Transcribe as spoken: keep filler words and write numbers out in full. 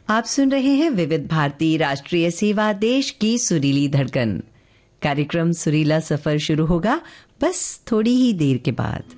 आप सुन रहे हैं विविध भारती राष्ट्रीय सेवा, देश की सुरीली धड़कन। कार्यक्रम सुरीला सफर शुरू होगा बस थोड़ी ही देर के बाद।